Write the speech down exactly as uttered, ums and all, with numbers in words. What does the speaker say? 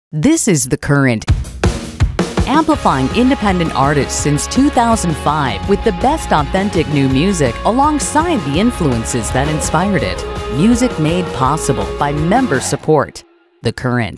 This is The Current, amplifying independent artists since two thousand five with the best authentic new music alongside the influences that inspired it. Music made possible by member support. The Current.